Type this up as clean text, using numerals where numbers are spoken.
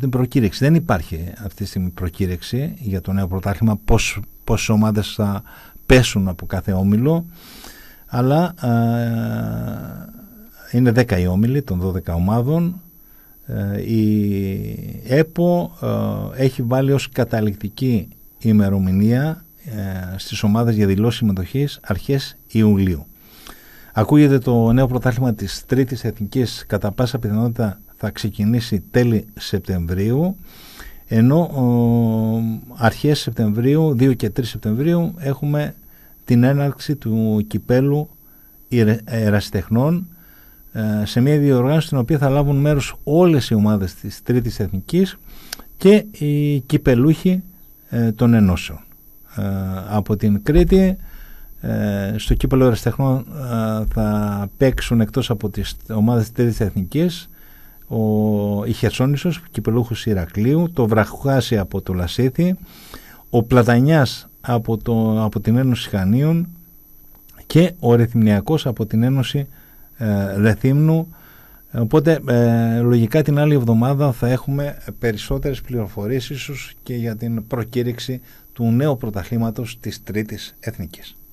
την προκήρυξη. Δεν υπάρχει αυτή τη στιγμή προκήρυξη για το νέο πρωτάθλημα, πόσες ομάδες θα πέσουν από κάθε όμιλο, αλλά είναι 10 οι όμιλοι των 12 ομάδων. Η ΕΠΟ έχει βάλει ως καταληκτική ημερομηνία στις ομάδες για δηλώσεις συμμετοχής αρχές Ιουλίου. Ακούγεται το νέο πρωτάθλημα της Τρίτης Εθνικής κατά πάσα πιθανότητα θα ξεκινήσει τέλη Σεπτεμβρίου, ενώ αρχές Σεπτεμβρίου, 2 και 3 Σεπτεμβρίου, έχουμε την έναρξη του κυπέλου ερασιτεχνών, σε μια διοργάνωση στην οποία θα λάβουν μέρος όλες οι ομάδες της Τρίτης Εθνικής και οι κυπελούχοι των ενώσεων. Από την Κρήτη, στο κύπελο ερασιτεχνών θα παίξουν, εκτός από τις ομάδες της Τρίτης Εθνικής, η Χερσόνησος, κυπελούχος Ηρακλείου, το Βραχουάσι από το Λασίθι, ο Πλατανιάς από την Ένωση Χανίων και ο Ρεθυμνιακός από την Ένωση Ρεθύμνου. Οπότε λογικά την άλλη εβδομάδα θα έχουμε περισσότερες πληροφορίες ίσως και για την προκήρυξη του νέου πρωταθλήματος της Τρίτης Εθνικής.